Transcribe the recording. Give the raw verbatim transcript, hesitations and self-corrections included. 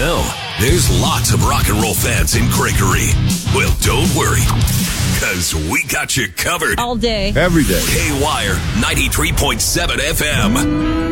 know, there's lots of rock and roll fans in Gregory. Well, don't worry, because we got you covered. All day. Every day. K-Wire ninety-three point seven F M.